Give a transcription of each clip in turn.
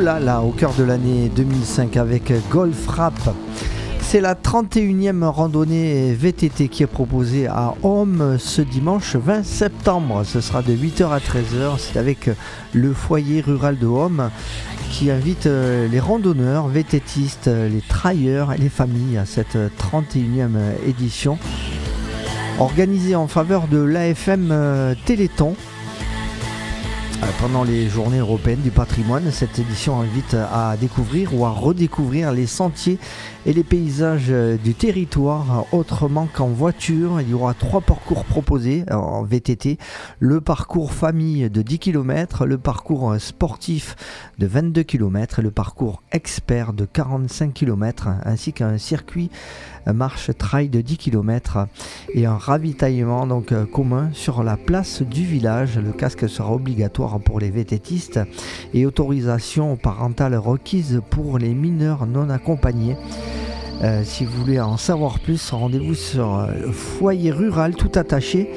Oulala, au cœur de l'année 2005 avec Golf Rap. C'est la 31e randonnée VTT qui est proposée à Homme ce dimanche 20 septembre. Ce sera de 8h à 13h. C'est avec le foyer rural de Homme qui invite les randonneurs, VTTistes, les trailleurs et les familles à cette 31e édition. Organisée en faveur de l'AFM Téléthon. Pendant les journées européennes du patrimoine, cette édition invite à découvrir ou à redécouvrir les sentiers et les paysages du territoire autrement qu'en voiture. Il y aura 3 parcours proposés en VTT. Le parcours famille de 10 km, le parcours sportif de 22 km et le parcours expert de 45 km, ainsi qu'un circuit marche-trail de 10 km et un ravitaillement donc commun sur la place du village. Le casque sera obligatoire pour les VTTistes et autorisation parentale requise pour les mineurs non accompagnés. Si vous voulez en savoir plus, rendez-vous sur foyer rural tout attaché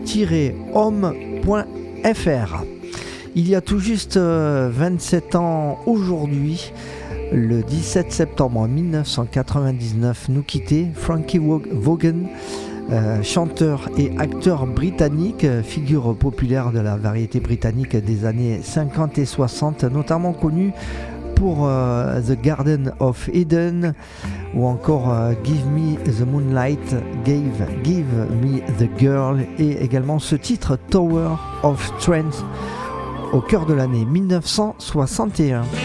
homme.fr. Il y a tout juste 27 ans aujourd'hui, le 17 septembre 1999, nous quittait Frankie Vaughan, chanteur et acteur britannique, figure populaire de la variété britannique des années 50 et 60, notamment connu pour The Garden of Eden ou encore Give Me the Moonlight, Give Me the Girl, et également ce titre Tower of Strength au cœur de l'année 1961.